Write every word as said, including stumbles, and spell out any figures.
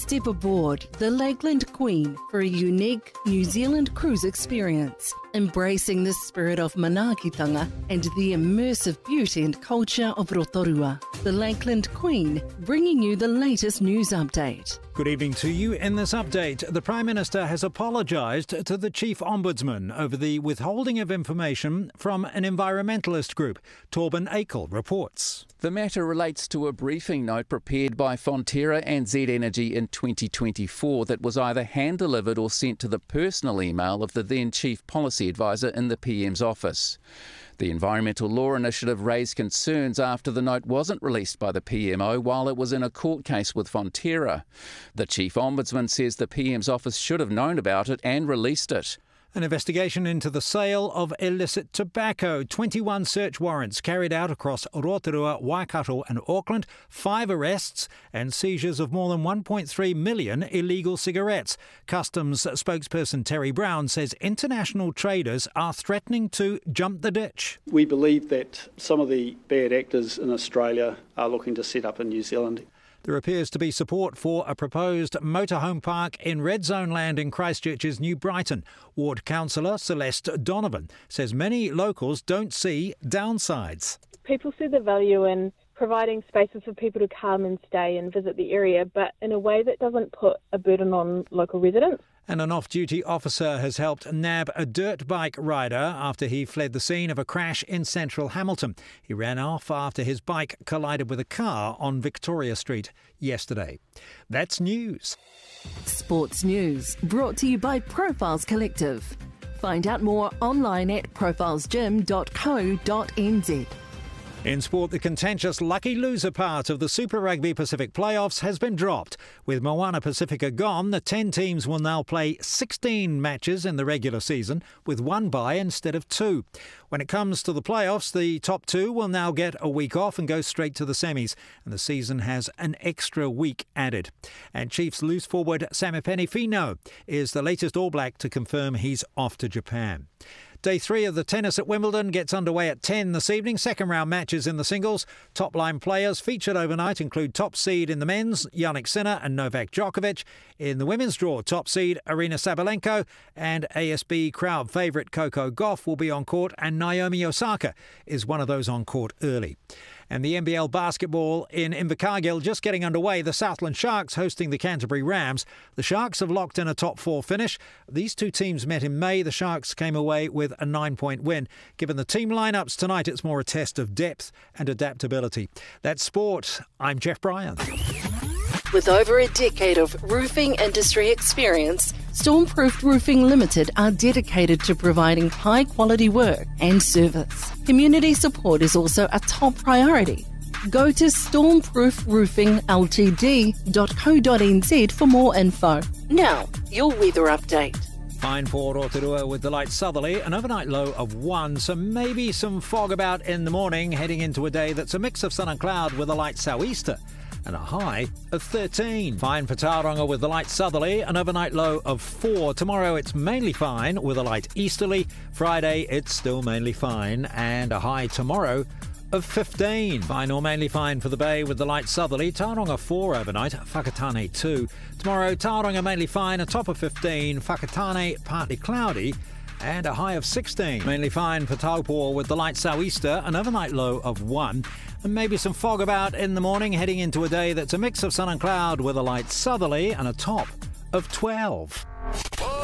Step aboard the Lakeland Queen for a unique New Zealand cruise experience, embracing the spirit of manaakitanga and the immersive beauty and culture of Rotorua. The Lakeland Queen, bringing you the latest news update. Good evening to you. In this update, the Prime Minister has apologised to the Chief Ombudsman over the withholding of information from an environmentalist group. Torben Akel reports. The matter relates to a briefing note prepared by Fonterra and Z Energy in twenty twenty-four that was either hand-delivered or sent to the personal email of the then Chief Policy Advisor in the P M's office. The Environmental Law Initiative raised concerns after the note wasn't released by the P M O while it was in a court case with Fonterra. The Chief Ombudsman says the P M's office should have known about it and released it. An investigation into the sale of illicit tobacco. twenty-one search warrants carried out across Rotorua, Waikato and Auckland. Five arrests and seizures of more than one point three million illegal cigarettes. Customs spokesperson Terry Brown says international traders are threatening to jump the ditch. We believe that some of the bad actors in Australia are looking to set up in New Zealand. There appears to be support for a proposed motorhome park in Red Zone land in Christchurch's New Brighton. Ward Councillor Celeste Donovan says many locals don't see downsides. People see the value in providing spaces for people to come and stay and visit the area, but in a way that doesn't put a burden on local residents. And an off-duty officer has helped nab a dirt bike rider after he fled the scene of a crash in central Hamilton. He ran off after his bike collided with a car on Victoria Street yesterday. That's news. Sports news brought to you by Profiles Collective. Find out more online at profiles gym dot co dot n z. In sport, the contentious lucky loser part of the Super Rugby Pacific playoffs has been dropped. With Moana Pacifica gone, the ten teams will now play sixteen matches in the regular season, with one bye instead of two. When it comes to the playoffs, the top two will now get a week off and go straight to the semis, and the season has an extra week added. And Chiefs loose forward Samipeni Fino is the latest All Black to confirm he's off to Japan. Day three of the tennis at Wimbledon gets underway at ten this evening. Second round matches in the singles. Top-line players featured overnight include top seed in the men's, Jannik Sinner and Novak Djokovic. In the women's draw, top seed Arina Sabalenka and A S B crowd favourite Coco Gauff will be on court, and Naomi Osaka is one of those on court early. And the N B L basketball in Invercargill just getting underway. The Southland Sharks hosting the Canterbury Rams. The Sharks have locked in a top four finish. These two teams met in May. The Sharks came away with a nine-point win. Given the team lineups tonight, it's more a test of depth and adaptability. That's sport. I'm Jeff Bryan. With over a decade of roofing industry experience, Stormproofed Roofing Limited are dedicated to providing high-quality work and service. Community support is also a top priority. Go to stormproof roofing l t d dot co dot n z for more info. Now, your weather update. Fine for Rotorua with the light southerly, an overnight low of one, so maybe some fog about in the morning, heading into a day that's a mix of sun and cloud with a light sou'easter. And a high of thirteen. Fine for Tauranga with the light southerly, an overnight low of four. Tomorrow it's mainly fine with a light easterly. Friday it's still mainly fine and a high tomorrow of fifteen. Fine or mainly fine for the Bay with the light southerly. Tauranga four overnight, Whakatane two. Tomorrow Tauranga mainly fine, a top of fifteen. Whakatane partly cloudy and a high of sixteen. Mainly fine for Taupo with the light sou'easter, an overnight low of one. And maybe some fog about in the morning, heading into a day that's a mix of sun and cloud with a light southerly and a top of twelve.